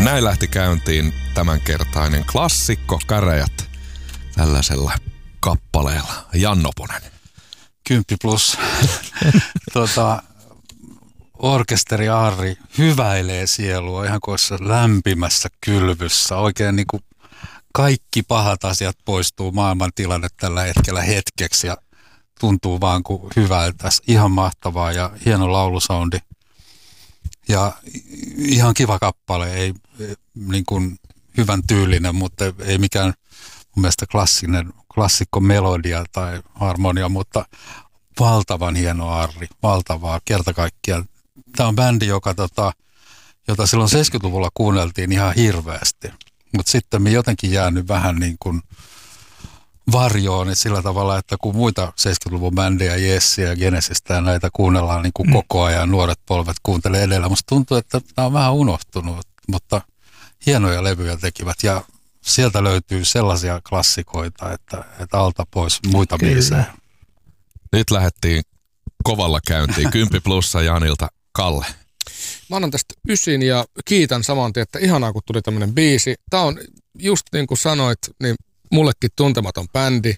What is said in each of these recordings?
näin lähti käyntiin tämänkertainen klassikko Käräjät tällaisella kappaleella. Jannoponen. 10+. Orkesteri Arri hyväilee sielua ihan kuin olisi lämpimässä kylvyssä. Oikein niin kuin kaikki pahat asiat poistuu maailman tilanne tällä hetkellä hetkeksi ja tuntuu vaan kuin hyvältä. Ihan mahtavaa ja hieno laulusoundi. Ja ihan kiva kappale, ei niin kuin hyvän tyylinen, mutta ei mikään mun mielestä klassikko melodia tai harmonia, mutta valtavan hieno Arri, valtavaa kerta kaikkiaan. Tämä on bändi, jota silloin 70-luvulla kuunneltiin ihan hirveästi, mutta sitten me jotenkin jäänyt vähän niin kuin varjoon niin sillä tavalla, että kun muita 70-luvun bändejä, Jessiä ja Genesistä ja näitä kuunnellaan niin kuin koko ajan, nuoret polvet kuuntelee edellä. Musta tuntuu, että tämä on vähän unohtunut, mutta hienoja levyjä tekivät ja sieltä löytyy sellaisia klassikoita, että alta pois muita biisejä. Nyt lähdettiin kovalla käyntiin. 10+ Janilta. Kalle. Mä annan tästä 9 ja kiitän saman tien, että ihanaa kun tuli tämmönen biisi. Tää on just niin kuin sanoit, niin mullekin tuntematon bändi.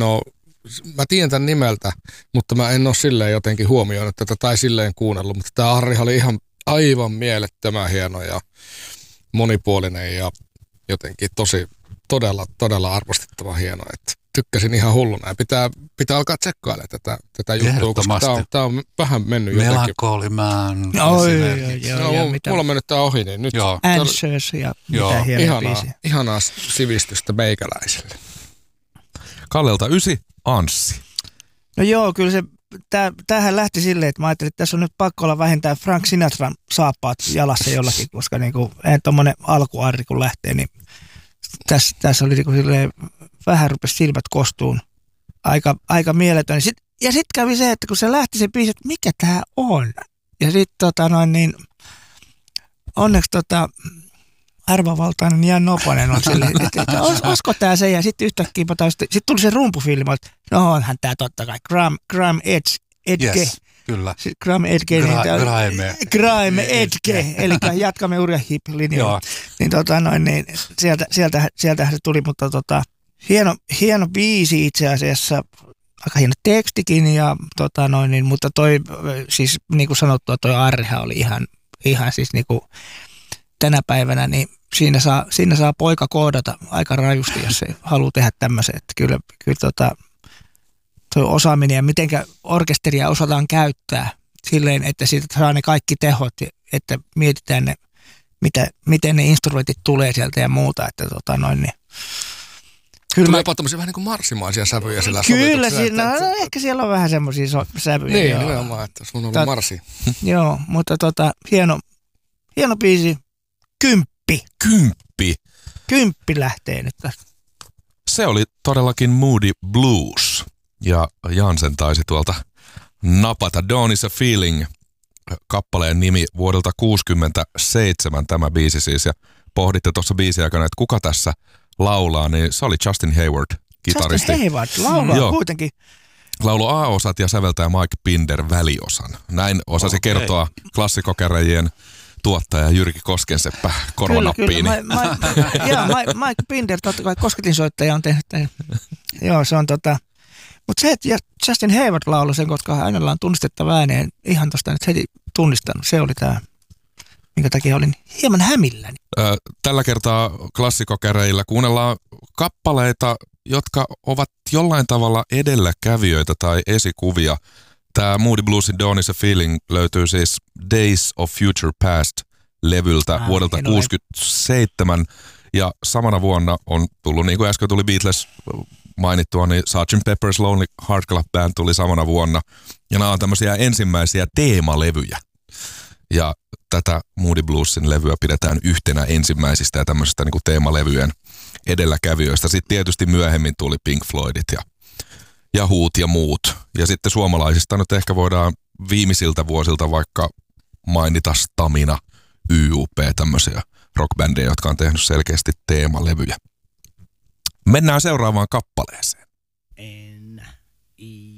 Mä tiedän tämän nimeltä, mutta mä en ole silleen jotenkin huomioinut tätä tai silleen kuunnellut. Mutta tää Arri oli ihan aivan mielettömän hieno ja monipuolinen ja jotenkin todella arvostettava hieno. Että tykkäsin ihan hulluna ja pitää alkaa tsekkailemaan tätä juttua, koska tää on vähän mennyt jotenkin. Melancholy-man. Mulla on mennyt tää ohi, niin nyt. Answers ja mitä hienoa biisiä. Ihanaa sivistystä meikäläiselle. Kallelta 9, Anssi. No joo, kyllä se, tämähän lähti silleen, että mä ajattelin, että tässä on nyt pakko olla vähintään Frank Sinatran saappaat jalassa jollakin, koska niinku, eihän tommonen alkuarri kun lähtee, niin tässä oli niinku silleen, vähän rupesi silmät kostuun. Aika mieletön. Ja sitten kävi se, että kun se lähti se biisi, että mikä tää on? Ja sitten niin onneksi arvovaltainen Jan Noponen on silleen, että olisiko tää se? Ja sitten yhtäkkiä sitten tuli se rumpufilmi, että no onhan tää totta kai. Grime Edge. Yes, kyllä. Grime Edge. Grime Edge. Eli jatkamme uria hip-linjaa. Niin, sieltähän se tuli, mutta hieno biisi itse asiassa, aika hieno tekstikin, ja, mutta toi, siis niin kuin sanottua, toi Arreha oli ihan siis niin kuin tänä päivänä, niin siinä saa poika koodata aika rajusti, jos se haluaa tehdä tämmöisen, että kyllä toi osaaminen ja mitenkä orkesteria osataan käyttää silleen, että siitä saa ne kaikki tehot, että mietitään ne, miten ne instrumentit tulee sieltä ja muuta, että niin Kyllä jopa tämmöisiä vähän niin kuin marssimaisia sävyjä sillä kyllä, ehkä siellä on vähän semmoisia sävyjä. Niin, nimenomaan, että sun on ollut marssi. Joo, mutta hieno biisi. 10. 10 lähtee nyt tästä. Se oli todellakin Moody Blues. Ja Jansen taisi tuolta napata. Dawn is a Feeling, kappaleen nimi vuodelta 1967 tämä biisi siis. Ja pohditte tuossa biisin aikana, että kuka tässä laulaa, niin se oli Justin Hayward, kitaristi. Justin Hayward laulaa kuitenkin. Laulo A-osat ja säveltäjä Mike Pinder väliosan. Näin osasi kertoa klassikokäräjien tuottaja Jyrki Koskenseppä koronappiini. Kyllä. Mike Pinder, totta kai kosketinsoittaja on tehnyt. Joo, se on mutta se, että Justin Hayward lauloi sen, koska hänellä on tunnistettava ääneen, ihan tuosta nyt heti tunnistanut. Se oli tämä, minkä takia olin hieman hämilläni. Tällä kertaa klassikokäräjillä kuunnellaan kappaleita, jotka ovat jollain tavalla edelläkävijöitä tai esikuvia. Tämä Moody Bluesin Dawn is a Feeling löytyy siis Days of Future Past-levyltä vuodelta 1967. Ja samana vuonna on tullut, niin kuin äsken tuli Beatles mainittua, niin Sgt. Pepper's Lonely Hearts Club Band tuli samana vuonna. Ja nämä on tämmöisiä ensimmäisiä teemalevyjä. Ja tätä Moody Bluesin levyä pidetään yhtenä ensimmäisistä ja tämmöisistä niin kuin teemalevyjen edelläkävijöistä. Sitten tietysti myöhemmin tuli Pink Floydit ja Huut ja muut. Ja sitten suomalaisista nyt ehkä voidaan viimeisiltä vuosilta vaikka mainita Stamina, YUP, tämmöisiä rockbändejä, jotka on tehnyt selkeästi teemalevyjä. Mennään seuraavaan kappaleeseen.